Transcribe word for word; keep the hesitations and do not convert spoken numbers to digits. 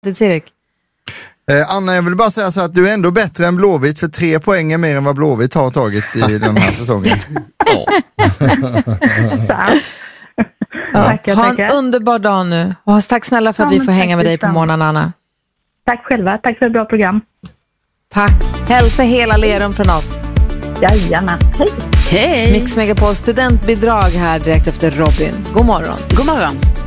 Det Erik. Eh, Anna, jag vill bara säga så att du är ändå bättre än Blåvitt, för tre poäng är mer än vad Blåvitt har tagit i den här säsongen. Ja. Tackar, ha en tackar. underbar dag nu. Och tack snälla för att Ja, vi får hänga med dig på morgonen, Anna. Tack själva, tack för ett bra program. Tack. Hälsa hela Lerum från oss. Jajamän, hej. Hej. Mix Megapol studentbidrag här direkt efter Robin. God morgon. God morgon.